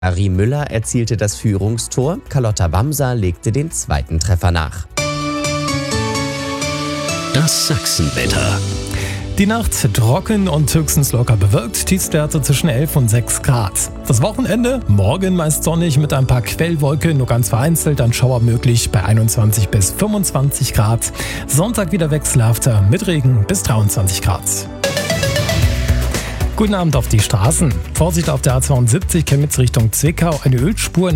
Ari Müller erzielte das Führungstor, Carlotta Wamser legte den zweiten Treffer nach. Das Sachsenwetter. Die Nacht trocken und höchstens locker bewölkt, Tiefstwerte zwischen 11 und 6 Grad. Das Wochenende, morgen meist sonnig mit ein paar Quellwolken, nur ganz vereinzelt, dann Schauer möglich bei 21 bis 25 Grad. Sonntag wieder wechselhafter mit Regen bis 23 Grad. Guten Abend auf die Straßen. Vorsicht auf der A72 Chemnitz Richtung Zwickau, eine Ölspur